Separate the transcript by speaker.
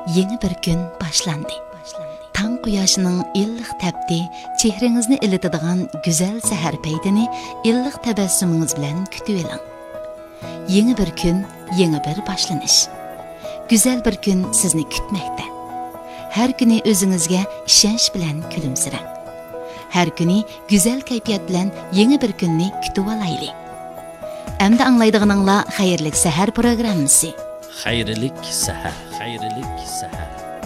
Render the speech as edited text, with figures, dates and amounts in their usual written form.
Speaker 1: Yeni bir gün başlandı. Tang quyoshning illiq tapdi, chehringizni ilitadigan go'zal sahar paytini illiq tabassumingiz bilan kutib oling. Yeni bir kun, yeni bir boshlanish. Güzel bir gün sizni kutmoqda. Har kuni o'zingizga ishonch bilan kulimsirang. Har kuni güzel kayfiyat bilan yeni bir kunni kutib olaylik. Endi anglaydiganinglar xayrlik sahar programmasi.
Speaker 2: Xayrlik sahar, xayrlik sahar.